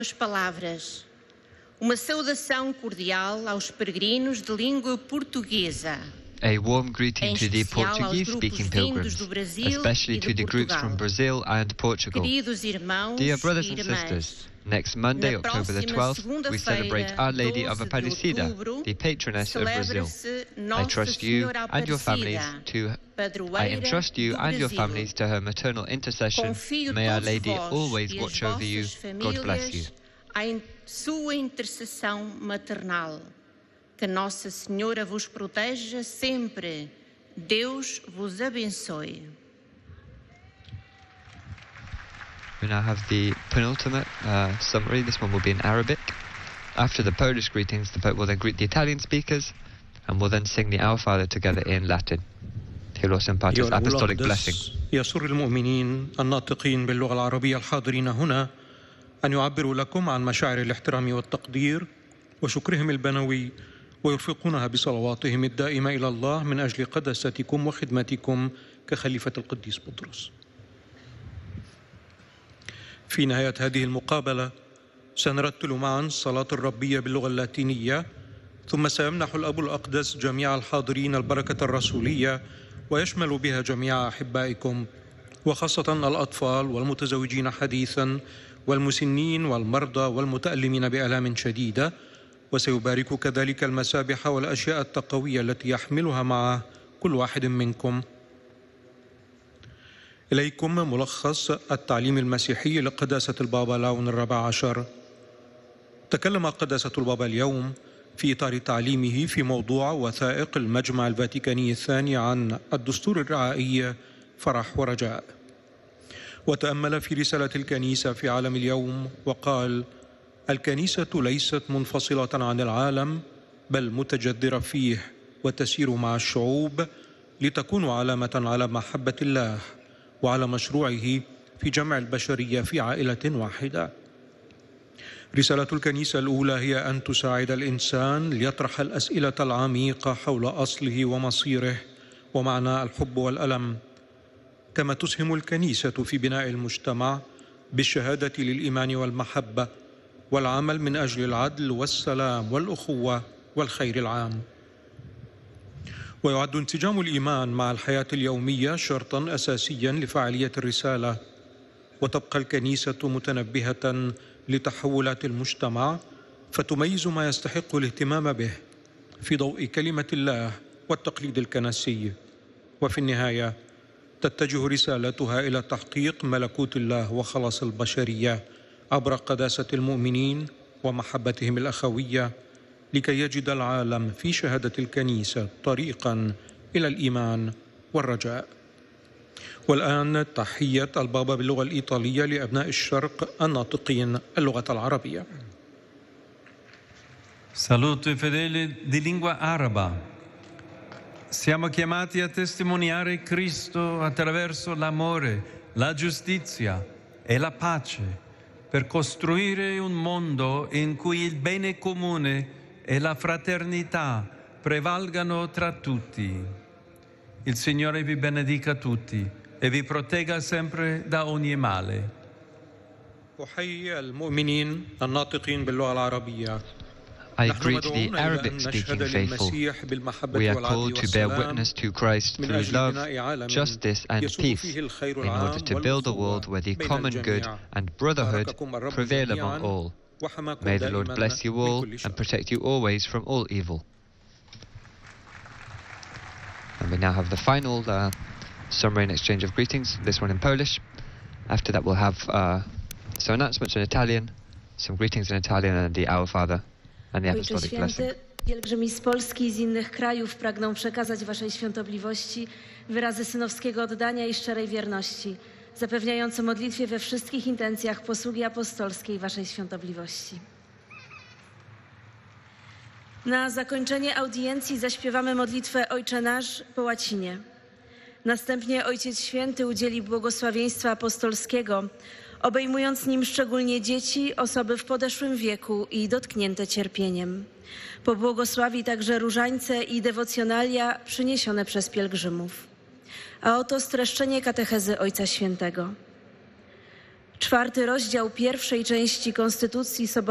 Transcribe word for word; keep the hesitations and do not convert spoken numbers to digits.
As palavras. Uma saudação cordial aos peregrinos de língua portuguesa. A warm greeting to the Portuguese-speaking pilgrims, especially to the groups from Brazil and Portugal. Dear brothers and sisters, next Monday, October the twelfth, we celebrate Our Lady of Aparecida, the patroness of Brazil. I trust you and your families to I entrust you and your families to her maternal intercession. May Our Lady always watch over you. God bless you. Em sua intercessão maternal. Que Nossa Senhora vos proteja sempre. Deus vos abençoe. We now have the penultimate uh, summary. This one will be in Arabic. After the Polish greetings, the Pope will then greet the Italian speakers and will then sing the Our Father together in Latin. He'll also impart his apostolic blessing. يسر المؤمنين الناطقين باللغة العربية الحاضرين هنا أن يعبروا لكم عن مشاعر الاحترام والتقدير وشكرهم البنوي ويرفقونها بصلواتهم الدائمة إلى الله من أجل قداستكم وخدمتكم كخليفة القديس بطرس. في نهاية هذه المقابلة سنرتل معا الصلاة الربية باللغة اللاتينية، ثم سيمنح الأب الأقدس جميع الحاضرين البركة الرسولية ويشمل بها جميع أحبائكم وخاصة الأطفال والمتزوجين حديثا والمسنين والمرضى والمتألمين بآلام شديدة، وسيبارك كذلك المسابح والأشياء التقوية التي يحملها معه كل واحد منكم. إليكم ملخص التعليم المسيحي لقداسة البابا لاون الرابع عشر. تكلم قداسة البابا اليوم في إطار تعليمه في موضوع وثائق المجمع الفاتيكاني الثاني عن الدستور الرعائي فرح ورجاء، وتأمل في رسالة الكنيسة في عالم اليوم وقال: الكنيسة ليست منفصلة عن العالم بل متجذرة فيه وتسير مع الشعوب لتكون علامة على محبة الله وعلى مشروعه في جمع البشرية في عائلة واحدة. رسالة الكنيسة الأولى هي أن تساعد الإنسان ليطرح الأسئلة العميقة حول أصله ومصيره ومعنى الحب والألم، كما تسهم الكنيسة في بناء المجتمع بالشهادة للإيمان والمحبة والعمل من أجل العدل والسلام والأخوة والخير العام. ويعد انسجام الإيمان مع الحياة اليومية شرطاً أساسياً لفعالية الرسالة، وتبقى الكنيسة متنبهة لتحولات المجتمع فتميز ما يستحق الاهتمام به في ضوء كلمة الله والتقليد الكنسي، وفي النهاية تتجه رسالتها إلى تحقيق ملكوت الله وخلاص البشرية عبر قداسة المؤمنين ومحبتهم الأخوية، لكي يجد العالم في شهادة الكنيسة طريقاً إلى الإيمان والرجاء. والآن تحية البابا باللغة الإيطالية لأبناء الشرق الناطقين اللغة العربية. Saluto i fedeli di lingua araba. Siamo chiamati a testimoniare Cristo attraverso l'amore, la giustizia e la pace, per costruire un mondo in cui il bene comune e la fraternità prevalgano tra tutti. Il Signore vi benedica tutti e vi protegga sempre da ogni male. أحيي المؤمنين الناطقين باللغة العربية. I greet the Arabic-speaking faithful. We are called to bear witness to Christ through love, justice and peace in order to build a world where the common good and brotherhood prevail among all. May the Lord bless you all and protect you always from all evil. And we now have the final uh, summary and exchange of greetings, this one in Polish. After that we'll have uh, some announcements in Italian, some greetings in Italian and the Our Father. Ojcze Święty, pielgrzymi z Polski i z innych krajów pragną przekazać Waszej Świątobliwości wyrazy synowskiego oddania i szczerej wierności, zapewniające modlitwie we wszystkich intencjach posługi apostolskiej Waszej Świątobliwości. Na zakończenie audiencji zaśpiewamy modlitwę Ojcze Nasz po łacinie. Następnie Ojciec Święty udzieli błogosławieństwa apostolskiego, obejmując nim szczególnie dzieci, osoby w podeszłym wieku i dotknięte cierpieniem. Pobłogosławi także różańce i dewocjonalia przyniesione przez pielgrzymów. A oto streszczenie katechezy Ojca Świętego. Czwarty rozdział pierwszej części Konstytucji Sobornej